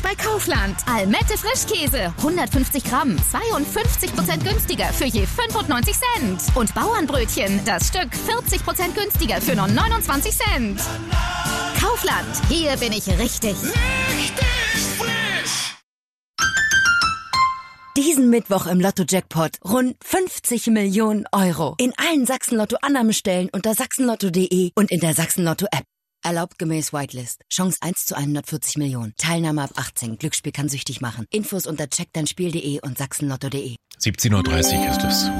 bei Kaufland. Almette Frischkäse, 150 Gramm, 52% günstiger für je 95 Cent. Und Bauernbrötchen, das Stück 40% günstiger für nur 29 Cent. Kaufland, hier bin ich richtig. Richtig frisch! Diesen Mittwoch im Lotto-Jackpot rund 50 Millionen Euro. In allen Sachsen-Lotto-Annahmestellen unter sachsenlotto.de und in der Sachsen-Lotto-App. Erlaubt gemäß Whitelist. Chance 1 zu 140 Millionen. Teilnahme ab 18. Glücksspiel kann süchtig machen. Infos unter checkdeinspiel.de und sachsenlotto.de. 17:30 Uhr ist es.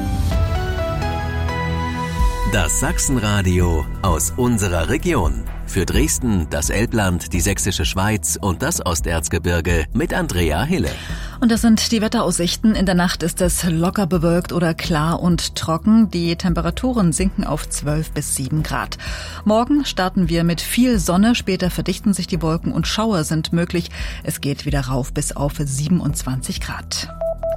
Das Sachsenradio aus unserer Region. Für Dresden, das Elbland, die Sächsische Schweiz und das Osterzgebirge mit Andrea Hille. Und das sind die Wetteraussichten. In der Nacht ist es locker bewölkt oder klar und trocken. Die Temperaturen sinken auf 12 bis 7 Grad. Morgen starten wir mit viel Sonne. Später verdichten sich die Wolken und Schauer sind möglich. Es geht wieder rauf bis auf 27 Grad.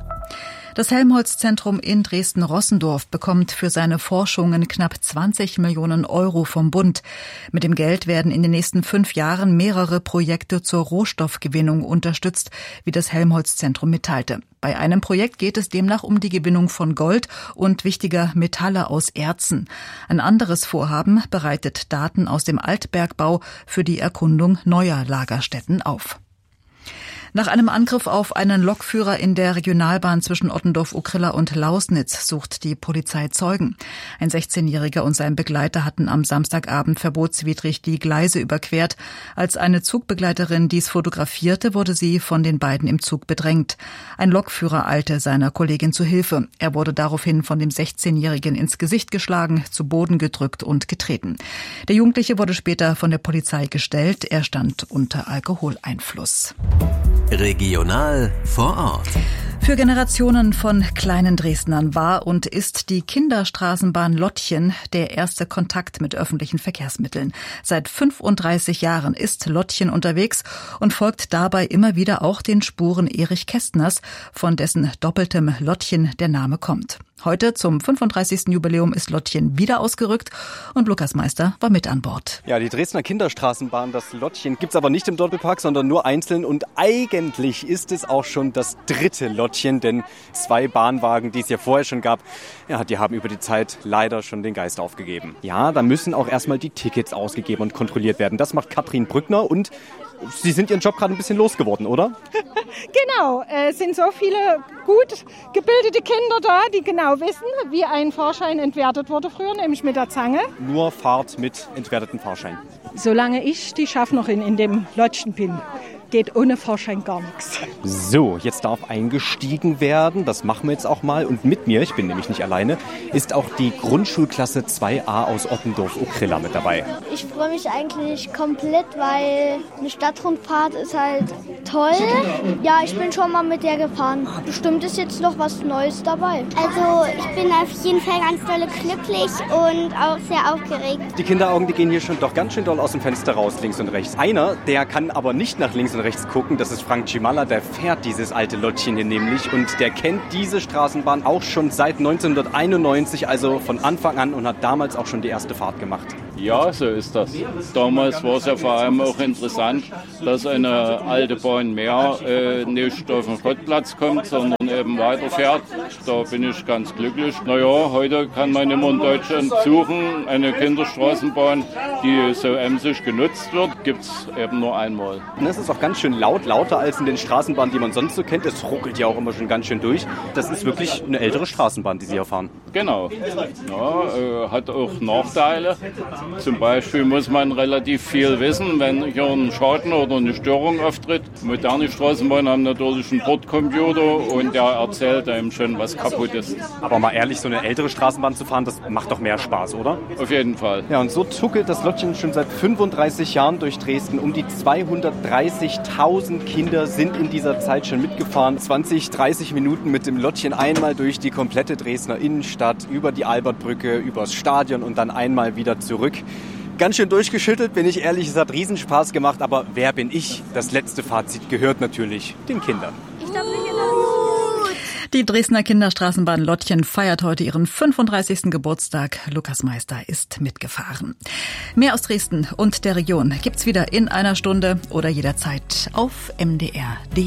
Das Helmholtz-Zentrum in Dresden-Rossendorf bekommt für seine Forschungen knapp 20 Millionen Euro vom Bund. Mit dem Geld werden in den nächsten 5 Jahren mehrere Projekte zur Rohstoffgewinnung unterstützt, wie das Helmholtz-Zentrum mitteilte. Bei einem Projekt geht es demnach um die Gewinnung von Gold und wichtiger Metalle aus Erzen. Ein anderes Vorhaben bereitet Daten aus dem Altbergbau für die Erkundung neuer Lagerstätten auf. Nach einem Angriff auf einen Lokführer in der Regionalbahn zwischen Ottendorf-Okrilla und Lausnitz sucht die Polizei Zeugen. Ein 16-Jähriger und sein Begleiter hatten am Samstagabend verbotswidrig die Gleise überquert. Als eine Zugbegleiterin dies fotografierte, wurde sie von den beiden im Zug bedrängt. Ein Lokführer eilte seiner Kollegin zu Hilfe. Er wurde daraufhin von dem 16-Jährigen ins Gesicht geschlagen, zu Boden gedrückt und getreten. Der Jugendliche wurde später von der Polizei gestellt. Er stand unter Alkoholeinfluss. Regional vor Ort. Für Generationen von kleinen Dresdnern war und ist die Kinderstraßenbahn Lottchen der erste Kontakt mit öffentlichen Verkehrsmitteln. Seit 35 Jahren ist Lottchen unterwegs und folgt dabei immer wieder auch den Spuren Erich Kästners, von dessen doppeltem Lottchen der Name kommt. Heute zum 35. Jubiläum ist Lottchen wieder ausgerückt und Lukas Meister war mit an Bord. Ja, die Dresdner Kinderstraßenbahn, das Lottchen, gibt's aber nicht im Doppelpark, sondern nur einzeln. Und eigentlich ist es auch schon das dritte Lottchen, denn 2 Bahnwagen, die es ja vorher schon gab, ja, die haben über die Zeit leider schon den Geist aufgegeben. Ja, da müssen auch erstmal die Tickets ausgegeben und kontrolliert werden. Das macht Katrin Brückner und Sie sind Ihren Job gerade ein bisschen losgeworden, oder? Genau, es sind so viele gut gebildete Kinder da, die genau wissen, wie ein Fahrschein entwertet wurde früher, nämlich mit der Zange. Nur Fahrt mit entwerteten Fahrschein. Solange ich die Schaffnerin in dem Lottchen bin, geht ohne Fahrschein gar nichts. So, jetzt darf eingestiegen werden. Das machen wir jetzt auch mal. Und mit mir, ich bin nämlich nicht alleine, ist auch die Grundschulklasse 2a aus Ottendorf-Okrilla mit dabei. Ich freue mich eigentlich komplett, weil eine Stadtrundfahrt ist halt toll. Ja, ich bin schon mal mit der gefahren. Bestimmt ist jetzt noch was Neues dabei. Also ich bin auf jeden Fall ganz doll glücklich und auch sehr aufgeregt. Die Kinderaugen, die gehen hier schon doch ganz schön doll aus dem Fenster raus, links und rechts. Einer, der kann aber nicht nach links und rechts gucken, das ist Frank Cimalla, der fährt dieses alte Lottchen hier nämlich und der kennt diese Straßenbahn auch schon seit 1991, also von Anfang an und hat damals auch schon die erste Fahrt gemacht. Ja, so ist das. Damals war es ja vor allem auch interessant, dass eine alte Bahn mehr nicht auf den Schrottplatz kommt, sondern eben weiterfährt. Da bin ich ganz glücklich. Naja, heute kann man immer in Deutschland suchen, eine Kinderstraßenbahn, die so emsig genutzt wird, gibt es eben nur einmal. Und es ist auch ganz schön laut, lauter als in den Straßenbahnen, die man sonst so kennt. Es ruckelt ja auch immer schon ganz schön durch. Das ist wirklich eine ältere Straßenbahn, die Sie hier fahren. Genau. Ja, hat auch Nachteile. Zum Beispiel muss man relativ viel wissen, wenn hier ein Schaden oder eine Störung auftritt. Moderne Straßenbahnen haben natürlich einen Bordcomputer und der erzählt einem schon, was kaputt ist. Aber mal ehrlich, so eine ältere Straßenbahn zu fahren, das macht doch mehr Spaß, oder? Auf jeden Fall. Ja, und so zuckelt das Lottchen schon seit 35 Jahren durch Dresden. Um die 230.000 Kinder sind in dieser Zeit schon mitgefahren. 20, 30 Minuten mit dem Lottchen einmal durch die komplette Dresdner Innenstadt, über die Albertbrücke, übers Stadion und dann einmal wieder zurück. Ganz schön durchgeschüttelt, bin ich ehrlich, es hat Riesenspaß gemacht, aber wer bin ich? Das letzte Fazit gehört natürlich den Kindern. Ich darf nicht Die Dresdner Kinderstraßenbahn Lottchen feiert heute ihren 35. Geburtstag. Lukas Meister ist mitgefahren. Mehr aus Dresden und der Region gibt's wieder in einer Stunde oder jederzeit auf mdr.de.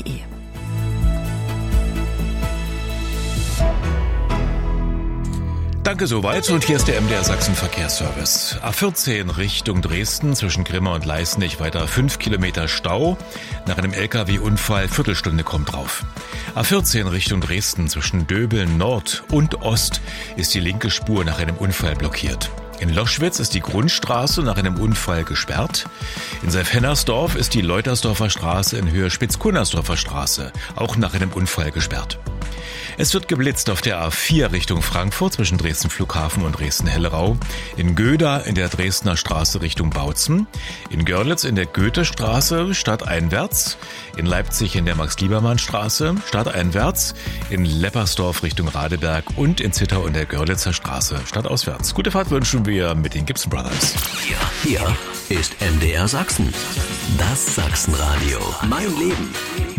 Danke soweit und hier ist der MDR Sachsen Verkehrsservice. A14 Richtung Dresden zwischen Grimma und Leißnich weiter 5 Kilometer Stau. Nach einem LKW-Unfall Viertelstunde kommt drauf. A14 Richtung Dresden zwischen Döbeln Nord und Ost ist die linke Spur nach einem Unfall blockiert. In Loschwitz ist die Grundstraße nach einem Unfall gesperrt. In Seif-Hennersdorf ist die Leutersdorfer Straße in Höhe Spitz-Kunnersdorfer Straße auch nach einem Unfall gesperrt. Es wird geblitzt auf der A4 Richtung Frankfurt zwischen Dresden Flughafen und Dresden-Hellerau, in Göda in der Dresdner Straße Richtung Bautzen, in Görlitz in der Goethestraße stadteinwärts, in Leipzig in der Max-Liebermann-Straße stadteinwärts, in Leppersdorf Richtung Radeberg und in Zittau in der Görlitzer Straße stadtauswärts. Gute Fahrt wünschen wir mit den Gibson Brothers. Hier ist MDR Sachsen. Das Sachsenradio. Mein Leben.